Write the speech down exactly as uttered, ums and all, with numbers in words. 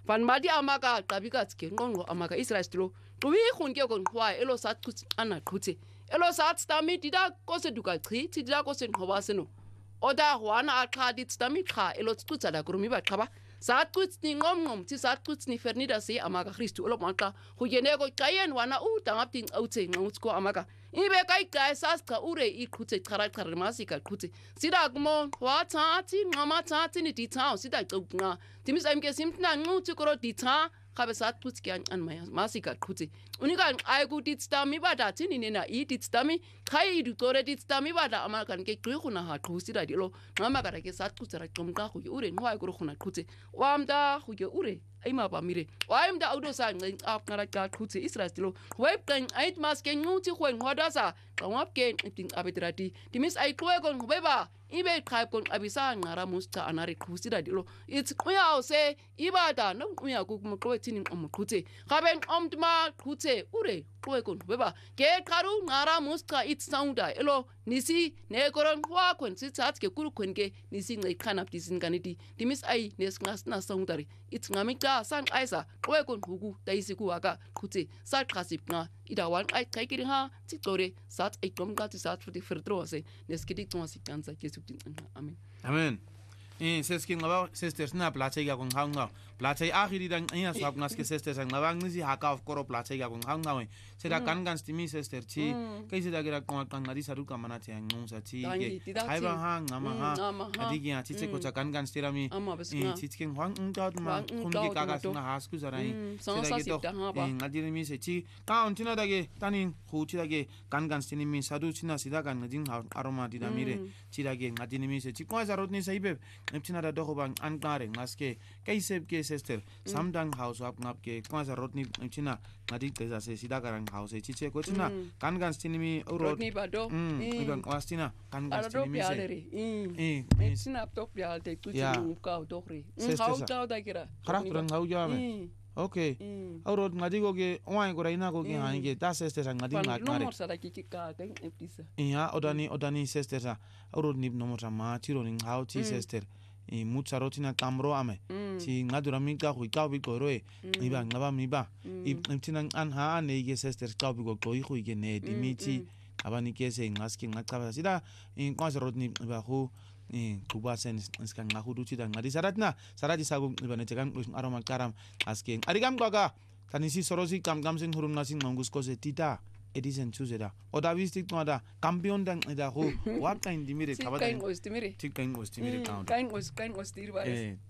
van madi amaka qabika tske nqonqo amaka Israel stlo uwi khunke kon khwa elo sa tqutsi ana qhutse elo sa stami dida kose duka chi dida kose ngoba seno oda hwana aqha dit stami kha elo tqutsa da kurumi ba qhaba sa tqutsi ngomngom ti sa tqutsi fernida se amaka Christu olo manqa khuyene ko qayen wana u dangapti awutse ngutsko amaka ibe kai kai sasqa ure iqhutse qhara qhara masika qhutse sida kumo wathathi nqama thathi ni ditha sida qunqa timisa imke simtna nquthi koro ditha khabe satqutsi kyan an masika qhutse unika ay ku ditstami bada thini nena I ditstami khai du tore ditstami bada amakan ke qhuna ha qhusida dilo nqama kara ke satqutsi ra qumqa khu ure nqwa koro khuna qhutse wamda khu ke ure ayima bamire wayimda awdo sa nqin aqara qa qhutse Israel dilo webqen ayit maske nquthi khwen hodasa qawapke tin abetrati timis ay qwe kon beba ibe qhaib kon abisa nqara musta anari qhusida dilo it's quya se ibada no quya ku mqwethini umqhutse gaben omtma qhutse ure qwe kon beba ke qaru nqara musta it sounda elo nisi ne koron wa kon sitsat ke kuru kwenke nisi ngai khanap tisin kaniti timis ay nesngasna soundari it's ngamika san aisa qwe kon hugu taisi ku aka qhutse sa qasipna ida wan ay kaikiri ha titore sat ay komka ti sat futi firtrose neskiti tonsi kansa kesuptin amen amen eh seskin ngaba sisters na plache ga kon hanga plache akhiri dan iya swap ngaske sisters ngaba ngisi haka of koro plache ga kon hanga we seda kan kan stimi sister chi kaise da gira kon kan ngadi saru kamana te ngungsa chi ke haiba ha ngama ha adigi ya chiche ko kan kan stirami eh chichken hwang ungda ma kungi kaga sna hasku zarai seda ge to ngadi mi se chi ka ontina dage tanin khuchi dage kan kan stimi sadu china sida kan ngajing aroma dinamire chirage ngadi mi se chi ko zarotni saibe nepchina da hoban ankare ngaske kaise ke sister samdang house up ngap ke kwasa rotni nepchina ngadi teza se sida karang house chiche ko china kan gan stinimi rotni bado iban wastina kan gan stinimi se eh nepchina top ya te kuchi ka dokri hau da da kira khara turang hau ja me okay aurot ngadi ko ke oai ko raina ko ke hani ke ta sister ngadi ngat mare nomor sara ki ka kan eptisa iya odani odani sister sa aurot nib nomor sa ma chiro ning hau chi sister e mucharotina kamro ame chi ngadura minka hui ka bi ko roe iba ngaba miba i mtina an ha ne ge sister ka bi ko ko hui ge ne dimichi abani ke se ngaski ngakaba sida in kwasarotni ba hu eh kuba sen skan ngahu duchi da ngadi saratna sarati sagu ibane tekan aroma karam aske arigam gaga tanisi sorosi kam kam sin hurum nasin ngus ko se tita edisen chuzeda oda vistik noda campeon dan da ho wat kain dimire kabada kain ostimire tik kain ostimire kaun kain os kain ostir ba eh